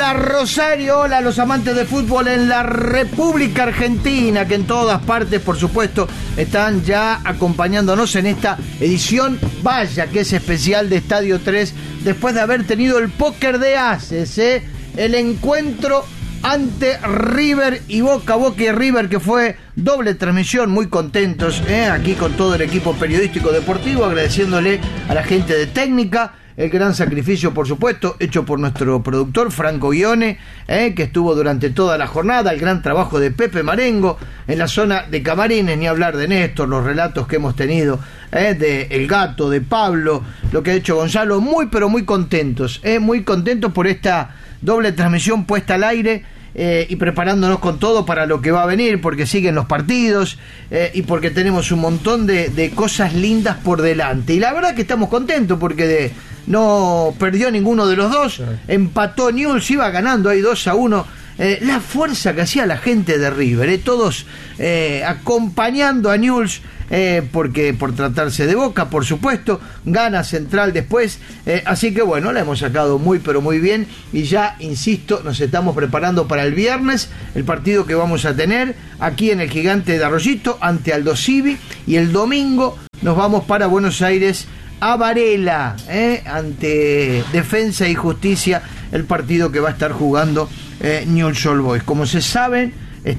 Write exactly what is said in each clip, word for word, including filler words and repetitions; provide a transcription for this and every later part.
Hola Rosario, hola a los amantes de fútbol en la República Argentina, que en todas partes, por supuesto, están ya acompañándonos en esta edición, vaya que es especial, de Estadio tres, después de haber tenido el póker de ases, ¿eh? El encuentro ante River y Boca, Boca y River, que fue doble transmisión, muy contentos, ¿eh? Aquí con todo el equipo periodístico deportivo, agradeciéndole a la gente de técnica, el gran sacrificio, por supuesto, hecho por nuestro productor Franco Guione, eh, que estuvo durante toda la jornada, el gran trabajo de Pepe Marengo en la zona de camarines, ni hablar de Néstor, los relatos que hemos tenido, eh, de El Gato, de Pablo, lo que ha hecho Gonzalo, muy pero muy contentos, eh, muy contentos por esta doble transmisión puesta al aire. Eh, y preparándonos con todo para lo que va a venir, porque siguen los partidos, eh, y porque tenemos un montón de, de cosas lindas por delante, y la verdad que estamos contentos porque de, no perdió ninguno de los dos, sí. Empató Newell's, iba ganando ahí dos a uno. Eh, la fuerza que hacía la gente de River, eh, todos eh, acompañando a Newell's, eh, porque por tratarse de Boca, por supuesto, gana Central después, eh, así que bueno, la hemos sacado muy pero muy bien, y ya, insisto, nos estamos preparando para el viernes, el partido que vamos a tener aquí en el Gigante de Arroyito ante Aldo Civi, y el domingo nos vamos para Buenos Aires a Varela, eh, ante Defensa y Justicia, el partido que va a estar jugando eh, Newell's Old Boys. Como se saben,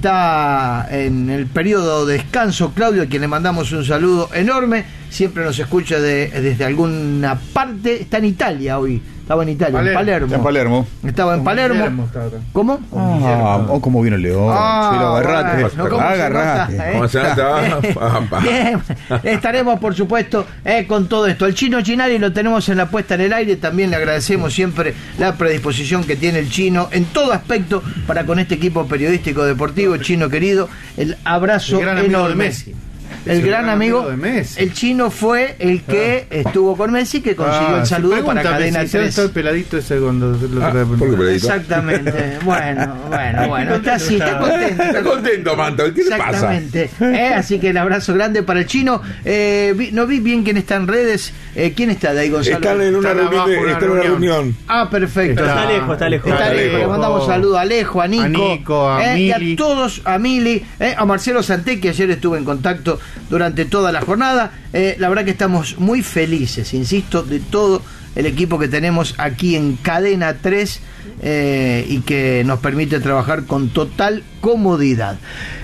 está en el periodo de descanso Claudio, a quien le mandamos un saludo enorme, siempre nos escucha de, desde alguna parte, está en Italia hoy, estaba en Italia, Palermo. en Palermo. En Palermo. Estaba en Palermo. ¿Cómo? Ah, oh, cómo vino el León. Ah, sí, lo agarrate. Bueno, ¿cómo agarrate? Se ¿Cómo se nota? Bien, estaremos, por supuesto, eh, con todo esto. El Chino Chinari lo tenemos en la puesta en el aire. También le agradecemos siempre la predisposición que tiene el Chino en todo aspecto para con este equipo periodístico deportivo. Chino querido, el abrazo el gran enorme. Amigo de Messi. El, el gran, gran amigo, amigo de Messi. El Chino fue el que ah. estuvo con Messi, que consiguió ah, el saludo si para Cadena si tres. Está el peladito ese cuando lo ah, peladito? Exactamente. bueno, bueno, bueno. Está así, está contento. Está contento, Manto. ¿Qué le pasa? Exactamente. Eh, así que el abrazo grande para el Chino. Eh, vi, no vi bien quién está en redes. Eh, ¿Quién está de ahí, Gonzalo? Están en una, reunión, de, una, reunión. una reunión. Ah, perfecto. Está, está lejos, está lejos. Está lejos. Le mandamos saludos a Alejo, a Nico, a, Nico, a, eh, Mili. y a todos, a Mili, eh, a Marcelo Santé, que ayer estuve en contacto durante toda la jornada. Eh, la verdad que estamos muy felices, insisto, de todo el equipo que tenemos aquí en Cadena tres, eh, y que nos permite trabajar con total comodidad.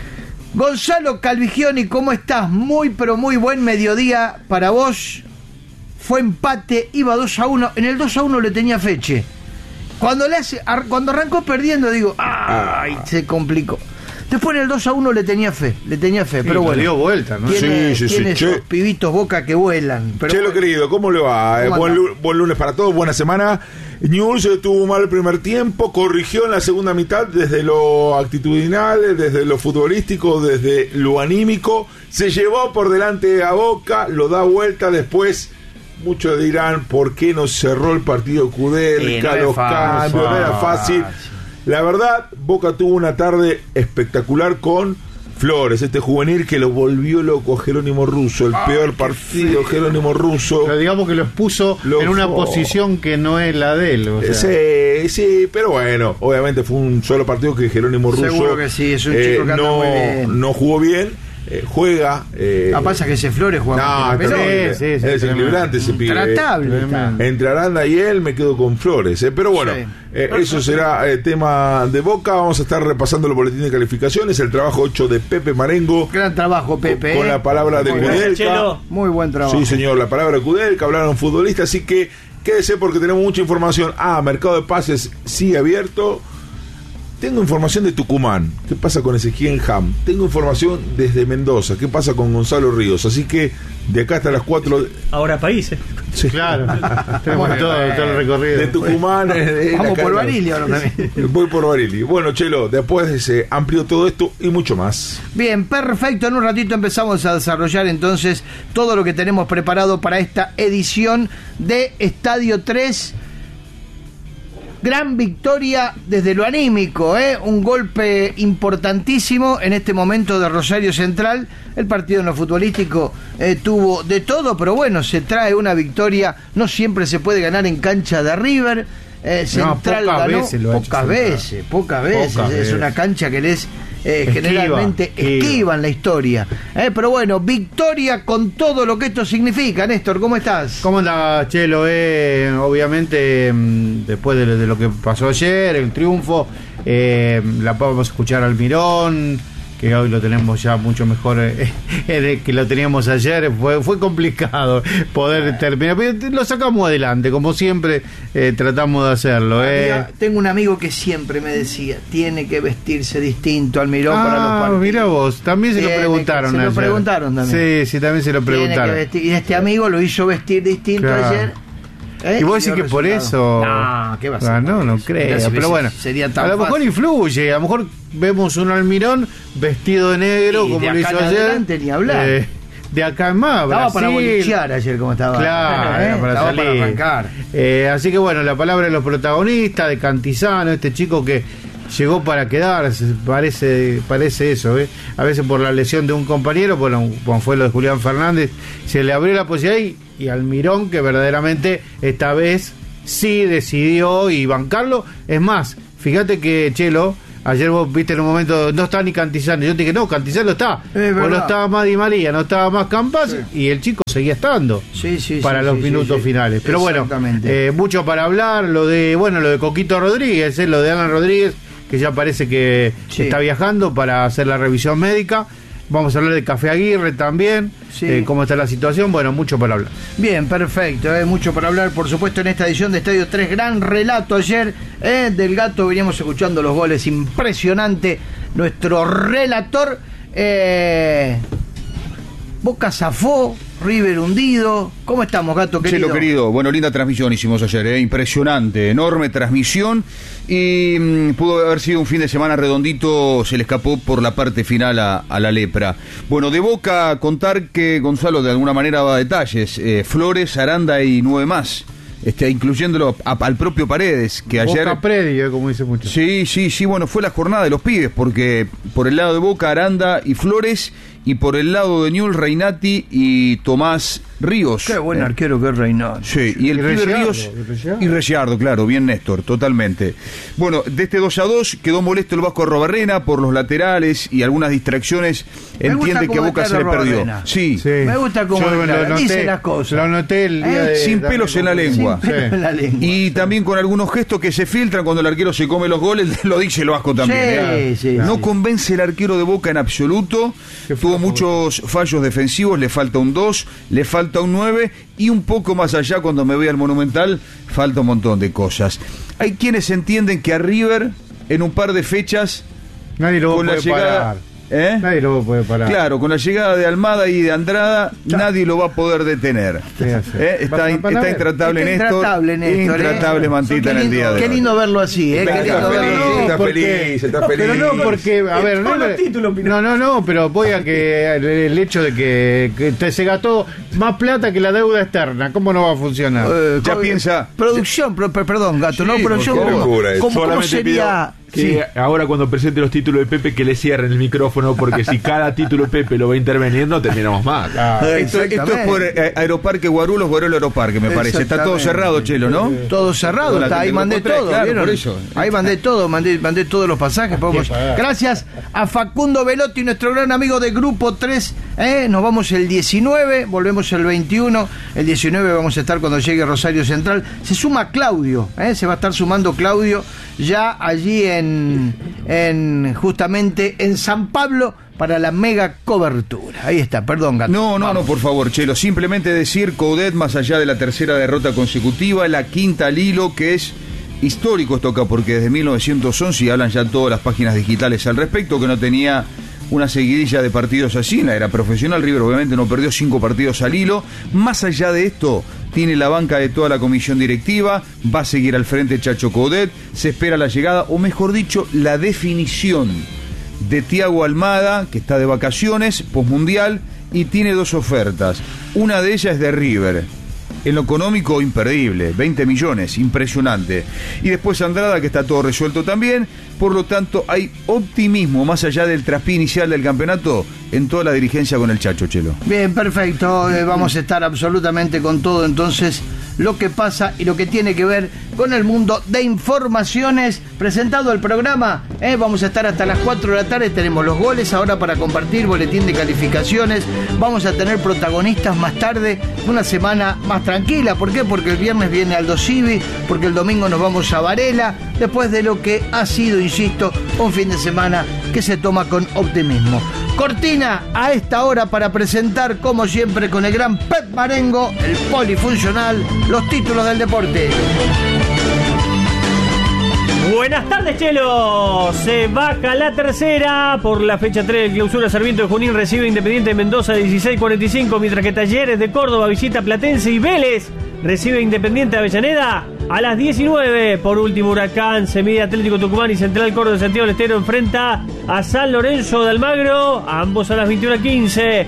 Gonzalo Calvigioni, ¿cómo estás? Muy pero muy buen mediodía para vos. Fue empate, iba dos a uno. En el dos a uno le tenía feche. Cuando, le hace, cuando arrancó perdiendo, digo, ¡ay! Se complicó. Después en el dos a uno le tenía fe, le tenía fe, sí, pero bueno. dio vuelta, ¿no? Tiene, sí, sí, tiene sí. esos Che. pibitos Boca que vuelan. Pero Chelo, bueno. querido, ¿cómo le va? Eh, buen, buen lunes para todos, buena semana. Newell's tuvo mal el primer tiempo, corrigió en la segunda mitad desde lo actitudinal, desde lo futbolístico, desde lo anímico. Se llevó por delante a Boca, lo da vuelta después. Muchos dirán, ¿por qué no cerró el partido Kudelka? Sí, no los cambios, no era fácil. La verdad, Boca tuvo una tarde espectacular con Flores, este juvenil que lo volvió loco Jerónimo Russo, el ah, peor partido feo. Jerónimo Russo. Pero digamos que los puso lo en una posición que no es la de él. O sea. Sí, sí, pero bueno, obviamente fue un solo partido que Jerónimo Russo seguro que sí, es un eh, chico que anda no, muy bien. no jugó bien. Eh, juega eh, ah, pasa que ese Flores juega no, pero sí, sí, sí, es desequilibrante ese pibe. Tratable. Entre Aranda y él me quedo con Flores, eh. Pero bueno, sí. eh, eso será eh, tema de Boca. Vamos a estar repasando el boletín de calificaciones, el trabajo ocho de Pepe Marengo. Gran trabajo, Pepe. Con, con la palabra de Kudelka. Muy buen trabajo. Sí, señor, la palabra de Kudelka, hablaron futbolistas, así que quédese porque tenemos mucha información. Ah, mercado de pases sigue abierto. Tengo información de Tucumán, ¿qué pasa con Ezequiel Ham? Tengo información desde Mendoza, ¿qué pasa con Gonzalo Ríos? Así que de acá hasta las cuatro... Ahora países. Sí, claro. Tenemos bueno, todo, eh, todo el recorrido. De Tucumán... Eh, Vamos por Barili ahora también. Voy por Barili. Bueno, Chelo, después se amplió todo esto y mucho más. Bien, perfecto. En un ratito empezamos a desarrollar entonces todo lo que tenemos preparado para esta edición de Estadio tres. Gran victoria desde lo anímico, ¿eh? Un golpe importantísimo en este momento de Rosario Central. El partido en lo futbolístico eh, tuvo de todo, pero bueno, se trae una victoria. No siempre se puede ganar en cancha de River. eh, Central no, pocas ganó veces lo ha pocas hecho veces, pocas veces. Pocas es veces. una cancha que les eh, Esquiva, generalmente esquiva. esquiva en la historia. Eh, pero bueno, victoria con todo lo que esto significa. Néstor, ¿cómo estás? ¿Cómo anda, Chelo? Eh, obviamente, mm, después de, de lo que pasó ayer, el triunfo, eh, la vamos a escuchar al Mirón, que hoy lo tenemos ya mucho mejor eh, eh, que lo teníamos ayer. Fue fue complicado poder terminar, pero lo sacamos adelante, como siempre eh, tratamos de hacerlo. Eh. Amiga, tengo un amigo que siempre me decía, tiene que vestirse distinto al Mirón para los Ah, partidos. mira vos, también se Tiene lo que- preguntaron se lo ayer. preguntaron también. Sí, sí, también se lo Tiene que preguntaron. vestir- y este amigo lo hizo vestir distinto Claro. ayer. ¿eh? Y vos decís dio que por resultado. eso. No, ¿qué va a ser? Ah, no, no Mirá, creo. si Pero hubiese- bueno, sería tan a lo mejor fácil. influye. A lo mejor vemos un Almirón vestido de negro, Y como de lo acá hizo en ayer. adelante ni hablar. Eh, de acá en más, Estaba para Brasil. bolichear ayer como estaba. Claro, ¿eh? era para Estaba salir. para arrancar. Eh, así que bueno, la palabra de los protagonistas, de Cantizano, este chico que llegó para quedarse, parece parece eso, ¿eh? A veces por la lesión de un compañero, bueno, como fue lo de Julián Fernández, se le abrió la posibilidad y, y Almirón, que verdaderamente esta vez sí decidió y bancarlo. Es más, fíjate que Chelo, ayer vos viste en un momento, no está ni Cantizano. Yo te dije, no, Cantizano está. Es O no verdad. estaba más Di María, no estaba más Campas, Sí. y el chico seguía estando Sí, sí, para sí, los sí, minutos sí, sí. finales. Pero bueno, Exactamente. eh, mucho para hablar. Lo de, bueno, lo de Coquito Rodríguez, eh, lo de Alan Rodríguez, que ya parece que Sí. está viajando para hacer la revisión médica. Vamos a hablar de Café Aguirre también, Sí. eh, cómo está la situación. Bueno, mucho para hablar. Bien, perfecto, hay mucho para hablar, por supuesto, en esta edición de Estadio tres. Gran relato ayer eh, del Gato, veníamos escuchando los goles, impresionante. Nuestro relator, eh, Boca zafó, River hundido. ¿Cómo estamos, Gato querido? Chelo querido, bueno, linda transmisión hicimos ayer, ¿eh? Impresionante, enorme transmisión y mm, pudo haber sido un fin de semana redondito, se le escapó por la parte final a, a la lepra. Bueno, de Boca contar que Gonzalo de alguna manera va a detalles, eh, Flores, Aranda y nueve más, este, incluyéndolo a- al propio Paredes, que ayer... Boca predio, como dice mucho. Sí, sí, sí, bueno, fue la jornada de los pibes, porque por el lado de Boca, Aranda y Flores, y por el lado de Newell's, Reinati y Tomás Ríos. Qué buen Eh, arquero que es Reynolds. Sí, y el Y pibe Reciardo, Ríos y Reciardo. y Reciardo, claro, bien Néstor, totalmente. Bueno, de este dos a dos quedó molesto el Vasco Arrobarrena por los laterales y algunas distracciones. Me gusta Entiende que cómo Boca se le declara perdió. Arrobarrena. Sí, Sí. Me gusta cómo Yo lo declara, noté, dice las cosas. Lo noté el día Eh, de... sin darle pelos en la como- lengua. Sin pelo en la lengua. y también con algunos gestos que se filtran cuando el arquero se come los goles, lo dice el Vasco también. Sí, ¿eh? sí, No sí. convence el arquero de Boca en absoluto. Qué Tuvo flojo. muchos fallos defensivos, le falta un dos, le falta un nueve y un poco más allá cuando me voy al Monumental, falta un montón de cosas. Hay quienes entienden que a River en un par de fechas Nadie lo con la puede llegada... parar. ¿Eh? Nadie lo puede parar. Claro, con la llegada de Almada y de Andrada, nadie lo va a poder detener. Sí, sí. ¿Eh? Está, Vas a in- parar. está intratable Está Néstor. intratable, Néstor, Intratable ¿eh? Mantita Qué en el lindo- día de Qué hoy. lindo verlo así, ¿eh? Qué Está lindo feliz, verlo así. está porque- feliz, está Pero feliz. no, porque, a ver, Todos River- los títulos, mirá. no, no, no, pero voy a que el, el hecho de que, que te se gastó más plata que la deuda externa, ¿cómo no va a funcionar? Eh, Ya co- piensa- Producción, pro- per- perdón, Gato, Sí, no, producción. porque ¿Cómo, locura es. cómo- cómo Solamente sería? pido que Sí. ahora cuando presente los títulos de Pepe que le cierren el micrófono, porque si cada título de Pepe lo va a intervenir no terminamos mal. Ah, Esto, esto es por eh, Aeroparque Guarulhos, Guarulhos Aeroparque, me parece. Está todo Exactamente. cerrado, Chelo, ¿no? Todo cerrado, Toda la está, ahí gente mandé del grupo tres, todo, claro, ¿vieron? por eso. Ahí mandé todo, mandé, mandé todos los pasajes. podemos- pagar. Gracias a Facundo Velotti, nuestro gran amigo de Grupo tres. ¿eh? Nos vamos el diecinueve, volvemos el veintiuno. El diecinueve vamos a estar cuando llegue Rosario Central. Se suma Claudio, ¿eh? se va a estar sumando Claudio ya allí en, en justamente en San Pablo para la mega cobertura. Ahí está, perdón, Gato. No, no, Vamos. no, por favor, Chelo. Simplemente decir, Coudet, más allá de la tercera derrota consecutiva, la quinta al hilo, que es histórico esto acá, porque desde mil novecientos once, y hablan ya todas las páginas digitales al respecto, que no tenía una seguidilla de partidos así, en la era profesional. River obviamente no perdió cinco partidos al hilo. Más allá de esto, tiene la banca de toda la comisión directiva, va a seguir al frente Chacho Coudet, se espera la llegada, o mejor dicho, la definición de Thiago Almada, que está de vacaciones, posmundial, y tiene dos ofertas. Una de ellas es de River. En lo económico, imperdible, veinte millones, impresionante. Y después Andrada, que está todo resuelto también. Por lo tanto, hay optimismo, más allá del traspié inicial del campeonato, en toda la dirigencia con el Chacho, Chelo. Bien, perfecto. Eh, vamos a estar absolutamente con todo entonces lo que pasa y lo que tiene que ver con el mundo de informaciones. Presentado el programa, eh, vamos a estar hasta las cuatro de la tarde, tenemos los goles ahora para compartir, boletín de calificaciones, vamos a tener protagonistas más tarde, una semana más tranquila. ¿Por qué? Porque el viernes viene Aldo Civi, porque el domingo nos vamos a Varela, después de lo que ha sido, insisto, un fin de semana que se toma con optimismo. Cortina a esta hora para presentar, como siempre, con el gran Pep Marengo, el polifuncional, los títulos del deporte. Buenas tardes, Chelo. Se baja la tercera por la fecha tres del clausura. Sarmiento de Junín recibe Independiente de Mendoza dieciséis cuarenta y cinco, mientras que Talleres de Córdoba visita Platense y Vélez recibe Independiente de Avellaneda a las diecinueve. Por último, Huracán se mide Atlético Tucumán y Central Córdoba de Santiago del Estero enfrenta a San Lorenzo de Almagro, ambos a las veintiuna quince.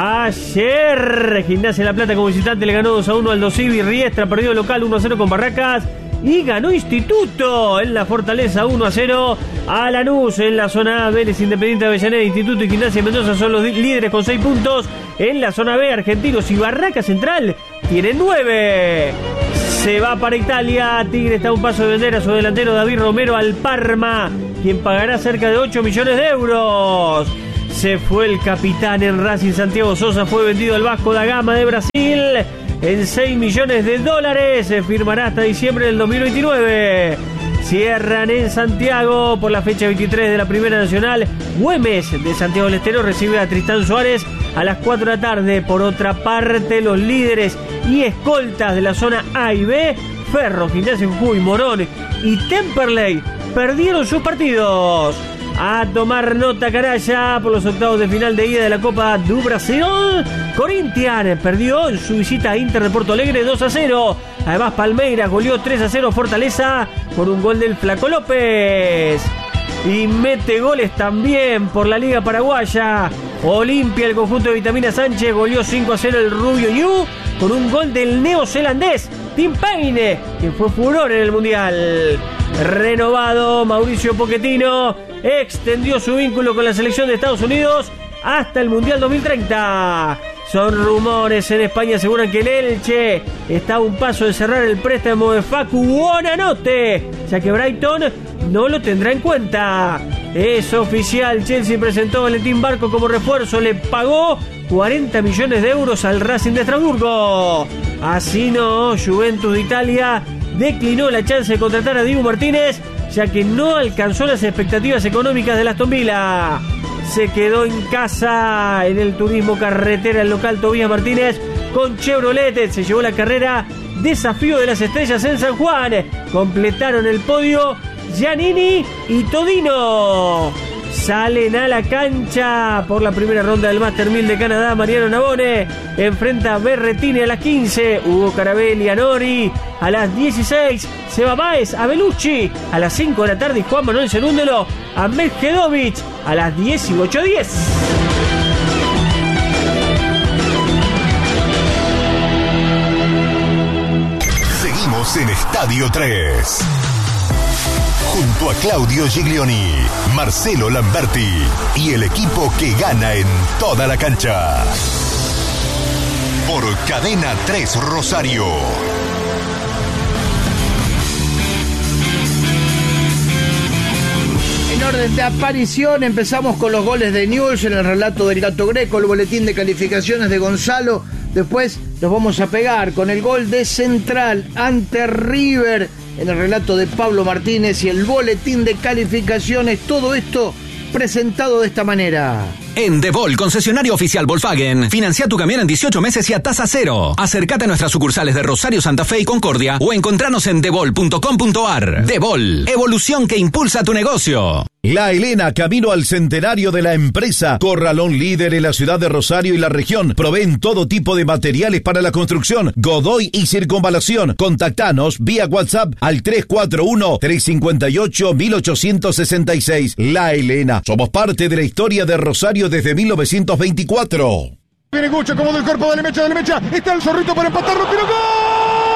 Ayer Gimnasia de La Plata como visitante le ganó dos a uno al Dosivi. Riestra perdió local uno a cero con Barracas. Y ganó Instituto en la Fortaleza uno a cero a Lanús. En la zona A, Vélez, Independiente de Avellaneda, Instituto y Gimnasia de Mendoza son los líderes con seis puntos. En la zona B, Argentinos y Barraca Central tienen nueve. Se va para Italia. Tigre está a un paso de vender a su delantero David Romero al Parma, quien pagará cerca de ocho millones de euros. Se fue el capitán en Racing, Santiago Sosa, fue vendido al Vasco da Gama de Brasil en seis millones de dólares. Se firmará hasta diciembre del dos mil veintinueve. Cierran en Santiago por la fecha veintitrés de la Primera Nacional. Güemes de Santiago del Estero recibe a Tristán Suárez a las cuatro de la tarde. Por otra parte, los líderes y escoltas de la zona A y B, Ferro, Gimnasia Jujuy, Morón y Temperley, perdieron sus partidos. A tomar nota, Caraya, por los octavos de final de ida de la Copa do Brasil. Corinthians perdió en su visita a Inter de Porto Alegre dos a cero. Además, Palmeiras goleó tres a cero Fortaleza con un gol del Flaco López. Y mete goles también por la Liga Paraguaya. Olimpia, el conjunto de Vitamina Sánchez, goleó cinco a cero el Rubio Ñu con un gol del neozelandés Tim Payne, quien fue furor en el Mundial. Renovado, Mauricio Pochettino extendió su vínculo con la selección de Estados Unidos hasta el Mundial dos mil treinta. Son rumores en España, aseguran que el Elche está a un paso de cerrar el préstamo de Facu Buonanotte, ya que Brighton no lo tendrá en cuenta. Es oficial, Chelsea presentó a Valentín Barco como refuerzo, le pagó cuarenta millones de euros al Racing de Estrasburgo. Así no, Juventus de Italia declinó la chance de contratar a Dibu Martínez, ya que no alcanzó las expectativas económicas del Aston Villa. Se quedó en casa en el turismo carretera el local Tobías Martínez con Chevrolet. Se llevó la carrera Desafío de las Estrellas en San Juan. Completaron el podio Giannini y Todino. Salen a la cancha por la primera ronda del Master mil de Canadá. Mariano Navone enfrenta a Berretini a las quince. Hugo Carabelli a Nori a las dieciséis. Seba Báez a Belucci a las cinco de la tarde. Y Juan Manuel Cerúndolo a Medjedovic a las dieciocho diez. Seguimos en Estadio tres. Junto a Claudio Giglioni, Marcelo Lamberti y el equipo que gana en toda la cancha. Por Cadena tres Rosario. En orden de aparición, empezamos con los goles de Newell's en el relato del Gato Greco, el boletín de calificaciones de Gonzalo. Después nos vamos a pegar con el gol de Central ante River en el relato de Pablo Martínez y el boletín de calificaciones. Todo esto presentado de esta manera. En Devol, concesionario oficial Volkswagen, financia tu camión en dieciocho meses y a tasa cero. Acércate a nuestras sucursales de Rosario, Santa Fe y Concordia o encontranos en devol punto com punto ar. Devol, evolución que impulsa tu negocio. La Elena, camino al centenario de la empresa. Corralón líder en la ciudad de Rosario y la región. Proveen todo tipo de materiales para la construcción, Godoy y circunvalación. Contactanos vía WhatsApp al tres cuatro uno, tres cinco ocho, uno ocho seis seis. La Elena, somos parte de la historia de Rosario desde mil novecientos veinticuatro. Viene Gucha, como del cuerpo de Lemecha, de Lemecha. Está el Zorrito para empatarlo, tiro gol.